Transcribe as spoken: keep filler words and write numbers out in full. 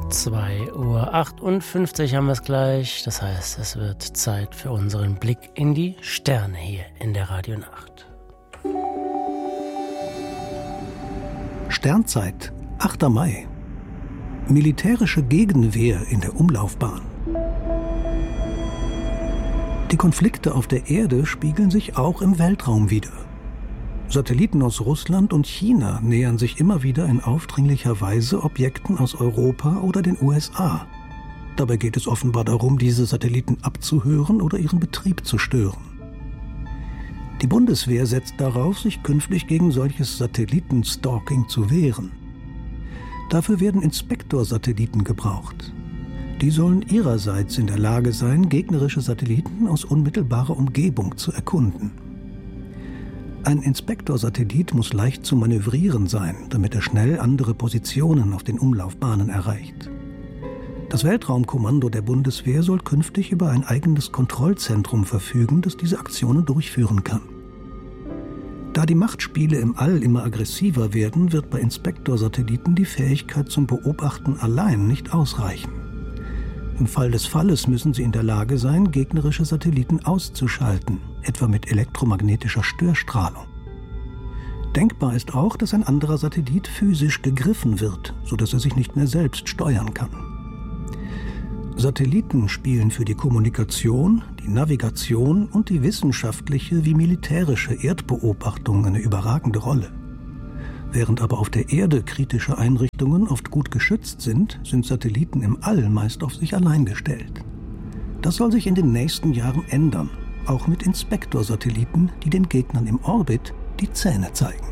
zwei Uhr achtundfünfzig haben wir es gleich. Das heißt, es wird Zeit für unseren Blick in die Sterne hier in der Radionacht. Sternzeit, achter Mai. Militärische Gegenwehr in der Umlaufbahn. Die Konflikte auf der Erde spiegeln sich auch im Weltraum wider. Satelliten aus Russland und China nähern sich immer wieder in aufdringlicher Weise Objekten aus Europa oder den U S A. Dabei geht es offenbar darum, diese Satelliten abzuhören oder ihren Betrieb zu stören. Die Bundeswehr setzt darauf, sich künftig gegen solches Satellitenstalking zu wehren. Dafür werden Inspektorsatelliten gebraucht. Die sollen ihrerseits in der Lage sein, gegnerische Satelliten aus unmittelbarer Umgebung zu erkunden. Ein Inspektorsatellit muss leicht zu manövrieren sein, damit er schnell andere Positionen auf den Umlaufbahnen erreicht. Das Weltraumkommando der Bundeswehr soll künftig über ein eigenes Kontrollzentrum verfügen, das diese Aktionen durchführen kann. Da die Machtspiele im All immer aggressiver werden, wird bei Inspektorsatelliten die Fähigkeit zum Beobachten allein nicht ausreichen. Im Fall des Falles müssen sie in der Lage sein, gegnerische Satelliten auszuschalten, etwa mit elektromagnetischer Störstrahlung. Denkbar ist auch, dass ein anderer Satellit physisch gegriffen wird, sodass er sich nicht mehr selbst steuern kann. Satelliten spielen für die Kommunikation, die Navigation und die wissenschaftliche wie militärische Erdbeobachtung eine überragende Rolle. Während aber auf der Erde kritische Einrichtungen oft gut geschützt sind, sind Satelliten im All meist auf sich allein gestellt. Das soll sich in den nächsten Jahren ändern, auch mit Inspektorsatelliten, die den Gegnern im Orbit die Zähne zeigen.